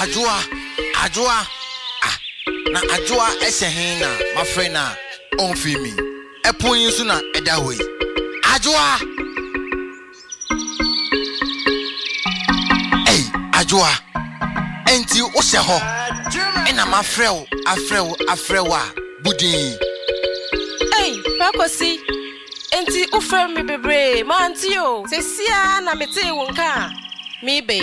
Ajua. Na Ajua esehina, my friend na on me. Epo yin so na eda we. Ajua. Hey, Ajua. Enti o se ho. Ena ma afrewa budin. Hey, Pakosi. Enti o frɛ me bebre, manti o. Sesia na mete wonka. Me be.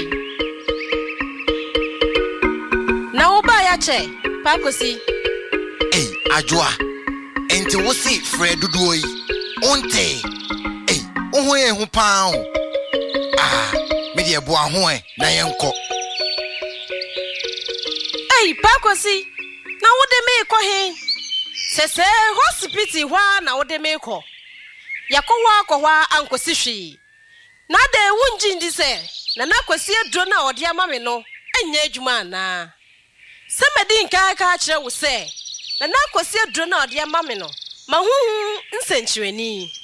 Na wo ba ya che, Pakosi. Hey, Ajua. Enti wo si frɛ dodo yi. Onte. Hey, wo ye hu pa o. Me de bo aho na yenko. Hey, Pakosi. Na wo de me ko he? Sese hospital hwa na wo de me ko. Yakwa ankosi hwi. Na de wunji ndi se. Na nakwasi aduro na ode ama me no. Enya adwuma na. Se medi nka ka kire wo se. Na nakwasi aduro na ode ama me no. Ma huhu nsenchireni.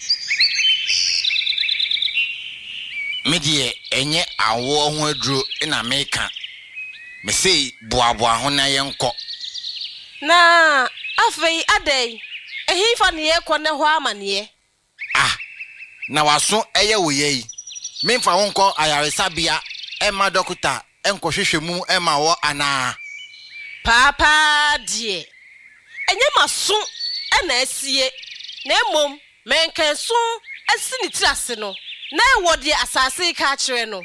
Medie enye awo ho aduro na meka. Me sei boaboa ho na yenko. Na afei adai. Ehifa ne ye kɔ ne ho amane. Na waso eye wo yei. Memfa wonko ayaresabia ema dokita enko hwehwemu ema wo ana. Papa die. Enye maso na asie. Na emom menkenso asi ni tirase no. Na ewo de asase ka kire no.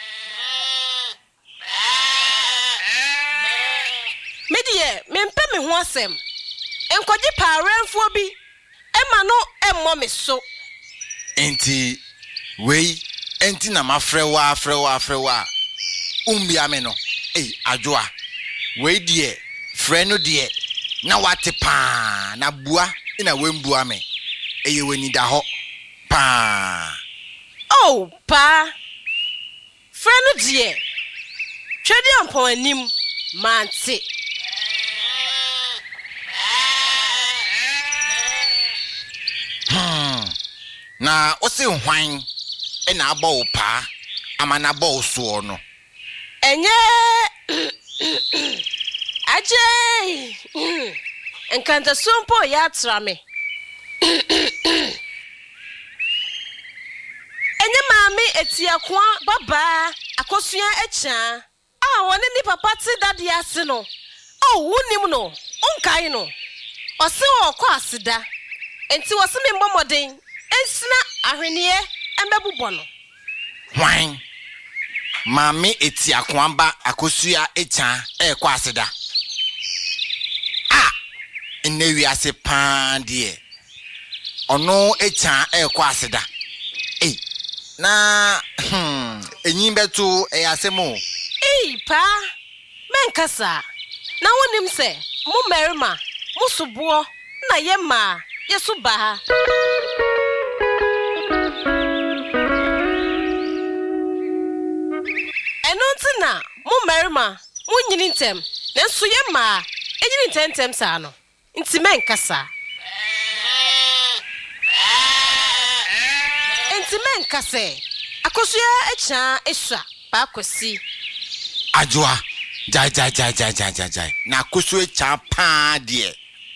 Medie mempe me ho asem. Enkoje parenfo bi ema no emmo me so. Enti wei enti na mafrewa umbia me no. Ajua wei die frɛ no die na wate pa na bua ina wembua me eye weni da ho pa. Oh pa frɛ no die twedi ampon anim mante. Na osi hwan na aba wo pa amana ba wo so no. Enye aje enkanta sompo ya tra me. Enye maami etiakwa baba akosua echa wone ni papa ti dade ase no. Wunim no onkai no ose okọ aseda enti wose me mbomodin ensina ahwenie embebubo no. Hwan mami etiakwamba akosua echa ekọ aseda. Nnewi ase pan de ono echa ekọ aseda. Na enyin beto asemo. Pa menkasa na wonim se mo merima mo subo na yema yesu ba ha. Na mo merima mo nyini ntem na so ye ma enyini tentem sa no nti menkasa akosua echa esua pa akosi. Ajua jai na akosua echa pa de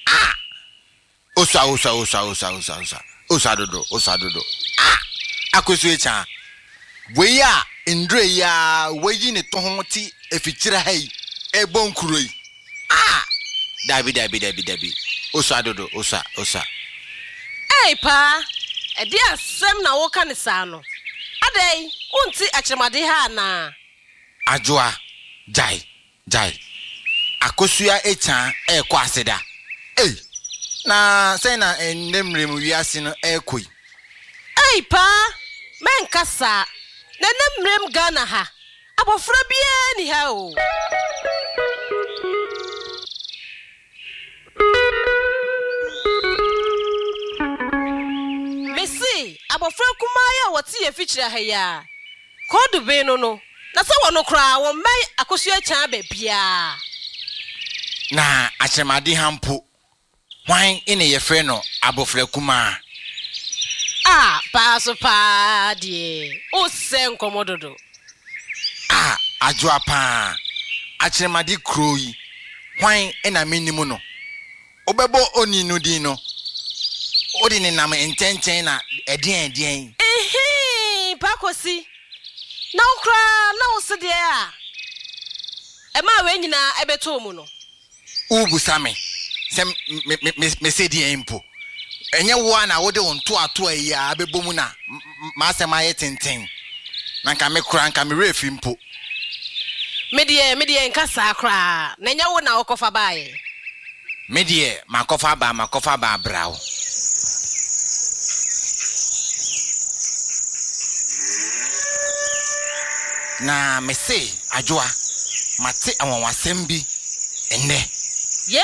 osa dodo akosua echa we ya Ndre ya weyi ne to ho ti efikyira hai ebonkuro yi. Dabi. Osa dodo, osa. Pa, edi asem na wo ka ne sa no. Adai, unti akyemade ha na. Ajua, jai. Akosua echa ekọ aseda. Na say na enemrem wiase no ekoi. Pa, menkasa. Na nemrem Ghana ha. Abofra bia ni ha o. Messi, abofra kumaya woti ye fichira ha ya. Kodu be no. Na se wono kra wo mai akosua chan ba bia. Na achemade hampo. Hwan ine ye frɛ no abofra kuma. Paso pa die. O sen komododo. Ajua pa. akyeremade kuro yi hwan na menimu no obebo oni no din no odi ne nam entenchen na edien pakosi na ukra na usede a ema we nyina ebeto mu no ubusame sem me sedi empo enye wo na wode onto ato ayi a abebomu na ma asem aye tenten na nka me kura nka me refi mpo medie nka sa kra na nya wo na okofa baaye medie makofa ba brao na me se adwoa mate awonwasem bi enne